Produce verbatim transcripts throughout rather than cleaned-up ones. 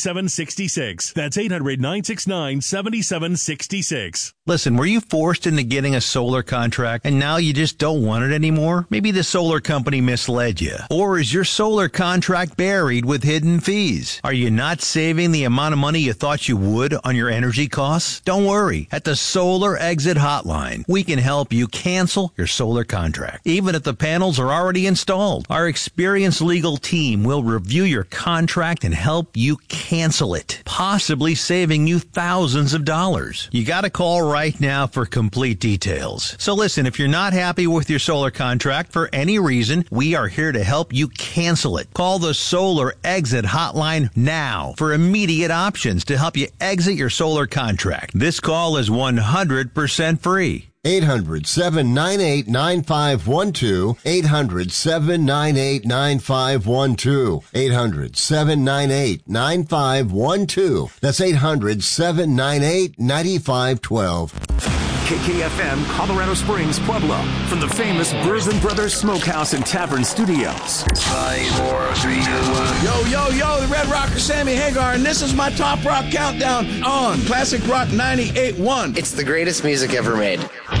seven six six. That's eight hundred, nine six nine, seven seven six six. Listen, were you forced into getting a solar contract and now you just don't want it anymore? Maybe the solar company misled you. Or is your solar contract buried with hidden fees? Are you not saving the amount of money you thought you would on your energy costs? Don't worry. At the Solar Exit Hotline, we can help you cancel your solar contract, even if the panels are already installed. Our experienced legal team will review your contract and help you cancel it, possibly saving you thousands of dollars. You got to call right now for complete details. So listen, if you're not happy with your solar contract for any reason, we are here to help you cancel it. Call the Solar Exit Hotline now for immediate options to help you exit your solar contract. This call is one hundred percent free. eight hundred, seven nine eight, nine five one two. eight hundred, seven nine eight, nine five one two. eight hundred, seven nine eight, nine five one two. That's eight hundred, seven nine eight, nine five one two. K K F M, Colorado Springs, Pueblo, from the famous Bourbon Brothers Smokehouse and Tavern Studios. Five, four, three, two, one. Yo, yo, yo, the Red Rocker, Sammy Hagar, and this is my Top Rock Countdown on Classic Rock ninety-eight point one. It's the greatest music ever made.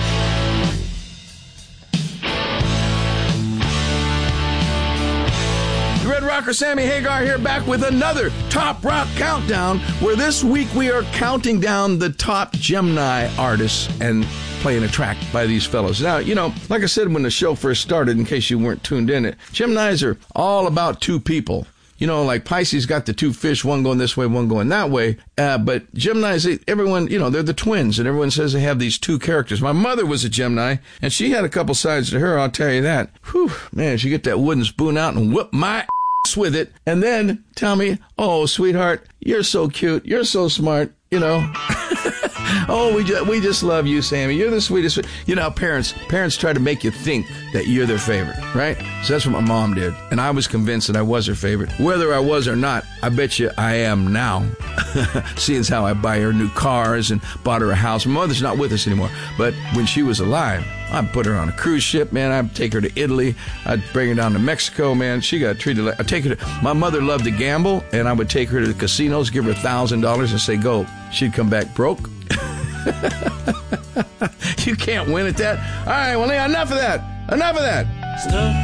Red Rocker Sammy Hagar here, back with another Top Rock Countdown, where this week we are counting down the top Gemini artists and playing a track by these fellows. Now, you know, like I said when the show first started, in case you weren't tuned in, it Geminis are all about two people. You know, like Pisces got the two fish, one going this way, one going that way. Uh, but Geminis, they, everyone, you know, they're the twins, and everyone says they have these two characters. My mother was a Gemini, and she had a couple sides to her, I'll tell you that. Whew, man, she get that wooden spoon out and whip my ass with it, and then tell me, oh, sweetheart, you're so cute, you're so smart, you know. Oh, we just, we just love you, Sammy. You're the sweetest. You know, parents parents try to make you think that you're their favorite, right? So that's what my mom did. And I was convinced that I was her favorite. Whether I was or not, I bet you I am now. Seeing as how I buy her new cars and bought her a house. My mother's not with us anymore. But when she was alive, I'd put her on a cruise ship, man. I'd take her to Italy. I'd bring her down to Mexico, man. She got treated like... I'd take her to... My mother loved to gamble, and I would take her to the casinos, give her one thousand dollars and say, go. She'd come back broke. You can't win at that. All right, well, enough of that. Enough of that. Stuck